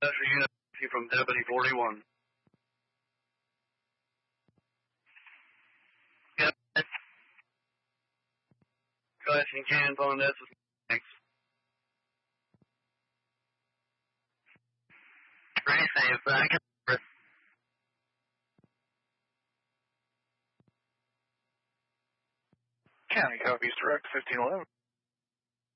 unit from Deputy 41. Yep. Crashing cans on this. Thanks. Pretty safe. I can. County copies direct 1511.